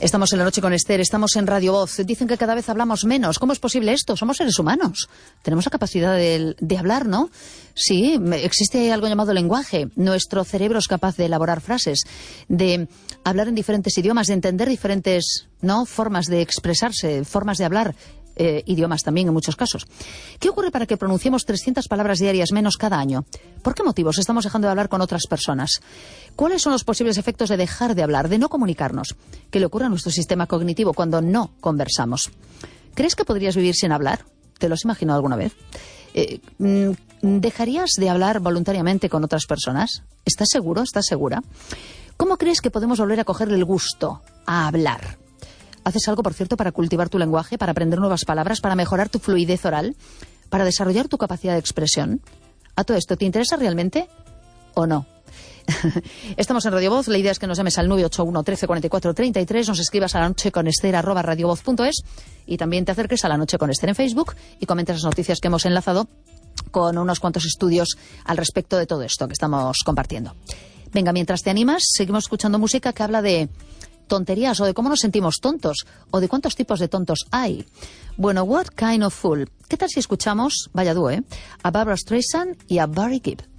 Estamos en La Noche con Esther, estamos en Radio Voz. Dicen que cada vez hablamos menos. ¿Cómo es posible esto? Somos seres humanos. Tenemos la capacidad de hablar, ¿no? Sí, existe algo llamado lenguaje. Nuestro cerebro es capaz de elaborar frases, de hablar en diferentes idiomas, de entender diferentes, ¿no?, formas de expresarse, formas de hablar. Idiomas también en muchos casos. ¿Qué ocurre para que pronunciemos 300 palabras diarias menos cada año? ¿Por qué motivos estamos dejando de hablar con otras personas? ¿Cuáles son los posibles efectos de dejar de hablar, de no comunicarnos? ¿Qué le ocurre a nuestro sistema cognitivo cuando no conversamos? ¿Crees que podrías vivir sin hablar? ¿Te lo has imaginado alguna vez? ¿Dejarías de hablar voluntariamente con otras personas? ¿Estás seguro? ¿Estás segura? ¿Cómo crees que podemos volver a cogerle el gusto a hablar? ¿Haces algo, por cierto, para cultivar tu lenguaje, para aprender nuevas palabras, para mejorar tu fluidez oral, para desarrollar tu capacidad de expresión? ¿A todo esto te interesa realmente o no? Estamos en Radio Voz. La idea es que nos llames al 981 13 44 33, nos escribas a lanocheconester@radiovoz.es y también te acerques a La Noche con Esther en Facebook y comentes las noticias que hemos enlazado con unos cuantos estudios al respecto de todo esto que estamos compartiendo. Venga, mientras te animas, seguimos escuchando música que habla de tonterías o de cómo nos sentimos tontos o de cuántos tipos de tontos hay. Bueno, What Kind of Fool. ¿Qué tal si escuchamos, vaya dúo, a Barbra Streisand y a Barry Gibb?